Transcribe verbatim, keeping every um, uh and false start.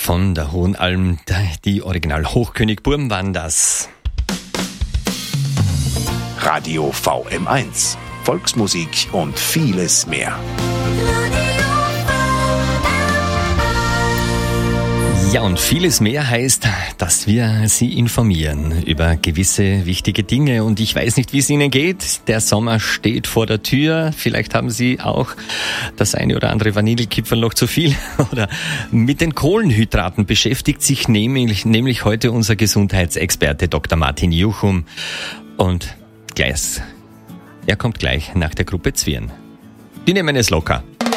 von der Hohenalm, die Original Hochkönig Burm waren das. Radio V M eins, Volksmusik und vieles mehr. Ja, und vieles mehr heißt, dass wir Sie informieren über gewisse wichtige Dinge. Und ich weiß nicht, wie es Ihnen geht. Der Sommer steht vor der Tür. Vielleicht haben Sie auch das eine oder andere Vanillekipferl noch zu viel. Oder mit den Kohlenhydraten beschäftigt sich nämlich, nämlich heute unser Gesundheitsexperte Doktor Martin Juchum. Und gleich, er kommt gleich nach der Gruppe Zwirn. Die nehmen es locker.